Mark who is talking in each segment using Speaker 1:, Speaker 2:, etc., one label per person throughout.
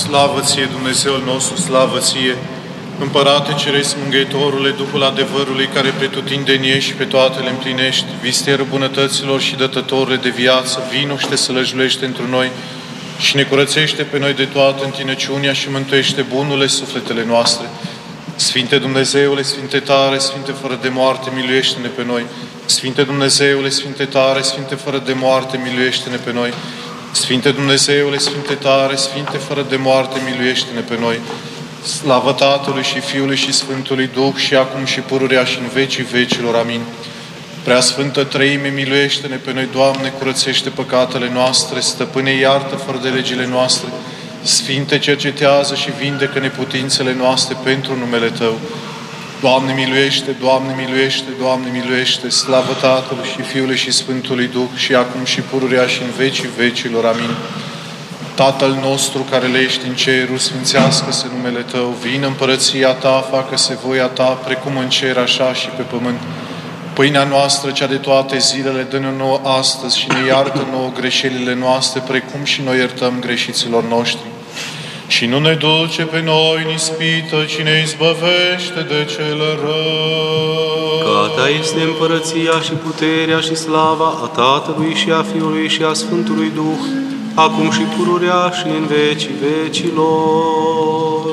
Speaker 1: Slavă ție, Dumnezeul nostru, slavă ție! Împărate Ceresc, Mângâietorule, Duhul adevărului, care pretutindeni ești și pe toate le împlinești, vistierul bunătăților și dătătorule de viață, vino și te sălăjulește întru noi și ne curățește pe noi de toată întinăciunea și mântuiește bunurile sufletele noastre. Sfinte Dumnezeule, Sfinte tare, Sfinte fără de moarte, miluiește-ne pe noi. Sfinte Dumnezeule, Sfinte tare, Sfinte fără de moarte, miluiește-ne pe noi. Sfinte Dumnezeule, Sfinte tare, Sfinte fără de moarte, miluiește-ne pe noi. Slavă Tatălui și Fiului și Sfântului Duh și acum și pururea și în vecii vecilor. Amin. Prea Sfântă Treime, miluiește-ne pe noi, Doamne, curățește păcatele noastre, Stăpâne, iartă fără de legile noastre, Sfinte, cercetează și vindecă neputințele noastre pentru numele Tău. Doamne, miluiește, Doamne, miluiește, Doamne, miluiește, slavă Tatălui și Fiului și Sfântului Duh și acum și pururea și în vecii vecilor. Amin. Tatăl nostru care le ești în cerul, sfințească-se numele Tău, vină împărăția Ta, facă-se voia Ta, precum în cer, așa și pe pământ. Pâinea noastră, cea de toate zilele, dă-ne nouă astăzi și ne iartă nouă greșelile noastre, precum și noi iertăm greșiților noștri. Și nu ne duce pe noi în ispită, ci ne izbăvește de cel rău.
Speaker 2: Că a Ta este împărăția și puterea și slava a Tatălui și a Fiului și a Sfântului Duh, acum și pururea și în vecii vecilor.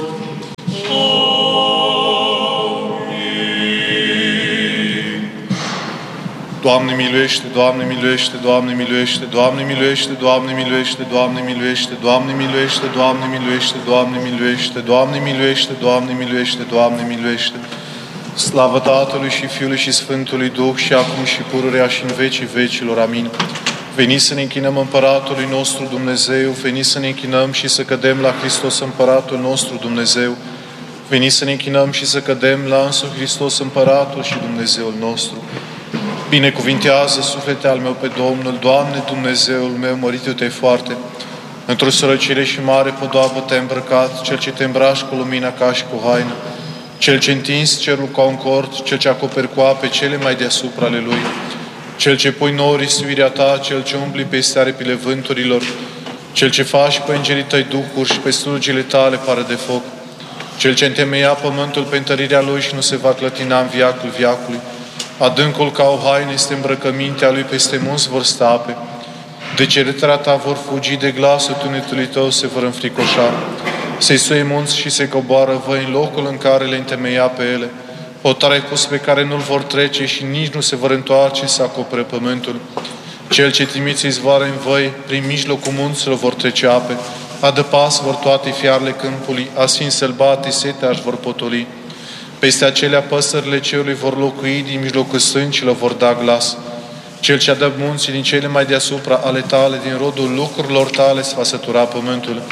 Speaker 1: Doamne miluiește, Doamne miluiește, Doamne miluiește, Doamne miluiește, Doamne miluiește, Doamne miluiește, Doamne miluiește, Doamne miluiește, Doamne miluiește, Doamne miluiește, Doamne miluiește, Doamne miluiește. Slavă Tatălui și Fiului și Sfântului Duh și acum și pururea și în vecii vecilor. Amin. Veniți să ne închinăm Împăratului nostru Dumnezeu, veniți să ne închinăm și să cădem la Hristos Împăratul nostru Dumnezeu. Veniți să ne închinăm și să cădem la însuși Hristos Împăratul și Dumnezeul nostru. Binecuvintează, suflete al meu, pe Domnul, Doamne, Dumnezeul meu, măritu-te foarte. Într-o sărăcire și mare podoabă te-ai îmbrăcat, Cel ce te îmbraci cu lumina ca și cu haină, Cel ce întins cerul ca un cort, Cel ce acoperi cu ape cele mai deasupra ale Lui, Cel ce pui nouă risuirea Ta, Cel ce umbli peste aripile vânturilor, Cel ce faci pe îngerii Tăi duhuri și pe slugile Tale pară de foc, Cel ce întemeia pământul pe întărirea Lui și nu se va clătina în viacul viacului. Adâncul ca o haină este îmbrăcămintea Lui, peste munți vor sta ape. De cererea Ta vor fugi, de glasul tunetului Tău se vor înfricoșa. Se suie munți și se coboară văi în locul în care le întemeia pe ele. Hotar ai pus pe care nu-l vor trece și nici nu se vor întoarce să acopere pământul. Cel ce trimiți izvoare în văi, prin mijlocul munților vor trece ape. Adăpas vor toate fiarele câmpului, asfini sălbate, setea își vor potoli. Peste acelea păsările cerului vor locui, din mijlocul sâncilor vor da glas. Cel ce adă munții din cele mai deasupra ale Tale, din rodul lucrurilor Tale se va sătura pământul.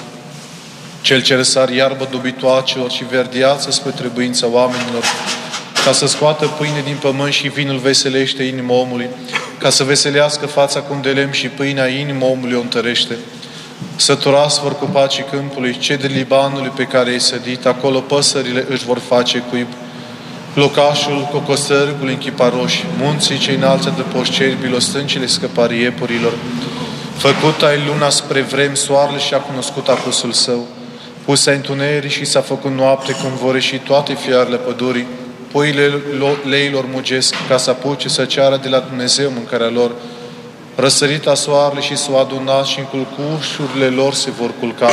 Speaker 1: Cel ce răsar iarbă dobitoacelor și verdeață spre trebuința oamenilor, ca să scoată pâine din pământ și vinul veselește inima omului, ca să veselească fața cum de lemn și pâinea inima omului o întărește. Săturați vor copacii câmpului, cedrii Libanului pe care ai sădit, acolo păsările își vor face cuib. Locașul cocosărgului în chiparoși, munții cei înalți adăpoși cerbilor, stâncile scăparii iepurilor. Făcut ai luna spre vrem, soarele și-a cunoscut apusul său. Pus ai întuneric și s-a făcut noapte, cum vor ieși toate fiarele pădurii. Puile leilor mugesc, ca să apuce să ceară de la Dumnezeu mâncarea lor. Răsărita soarele și s-o adunat și în culcușurile lor se vor culca.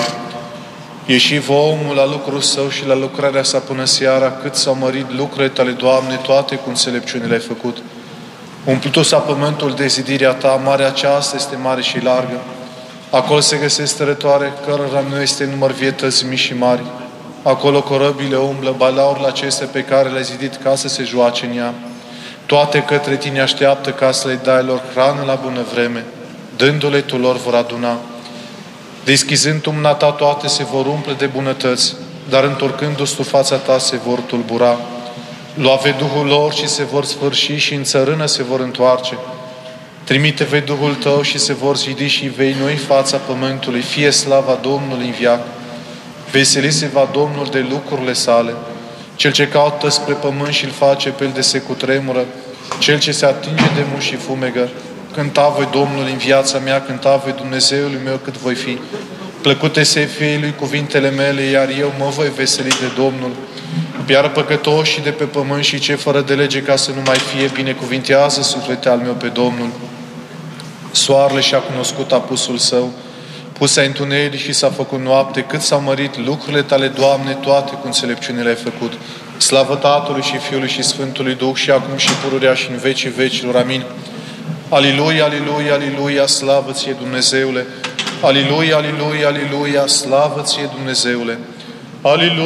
Speaker 1: Ieși omul la lucrul său și la lucrarea sa până seara, cât s-au mărit lucrurile Tale, Doamne, toate cu înțelepciune le-ai făcut. Umplutul s-a pământul de zidirea Ta, marea aceasta este mare și largă. Acolo se găsesc stărătoare, cărora nu este număr vietăți mici și mari. Acolo corăbile umblă, balaurile acestea pe care le-ai zidit ca să se joace în ea. Toate către Tine așteaptă ca să le dai lor hrană la bună vreme. Dându-le Tu lor vor aduna. Deschizând Tu mâna Ta, toate se vor umple de bunătăți, dar întorcându-ți Tu fața Ta se vor tulbura. Lua vei Duhul lor și se vor sfârși și în țărână se vor întoarce. Trimite vei Duhul Tău și se vor zidi și vei noi fața pământului, fie slava Domnului în viac. Veseli se va Domnul de lucrurile sale. Cel ce caută spre pământ și îl face pe el de se cutremură, cel ce se atinge de muș și fumegă. Cânta voi Domnul în viața mea, cânta voi Dumnezeului meu cât voi fi. Plăcute să fie lui cuvintele mele, iar eu mă voi veseli de Domnul. Iar păcătoșii de pe pământ și ce fără de lege ca să nu mai fie, binecuvintează suflete al meu pe Domnul. Soarele și-a cunoscut apusul său, pus-a întuneric și s-a făcut noapte, cât s-au mărit lucrurile tale, Doamne, toate cu înțelepciune le-ai făcut. Slavă Tatălui și Fiului și Sfântului Duh și acum și pururea și în vecii vecilor. Amin. Aliluia, aliluia, aliluia, slavă ție Dumnezeule! Aliluia, aliluia, aliluia, slavă ție Dumnezeule! Aliluia!